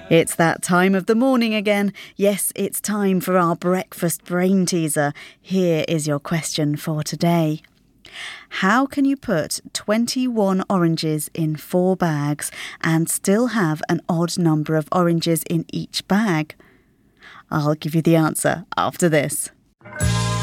It's that time of the morning again. Yes, it's time for our breakfast brain teaser. Here is your question for today. How can you put 21 oranges in 4 bags and still have an odd number of oranges in each bag? I'll give you the answer after this.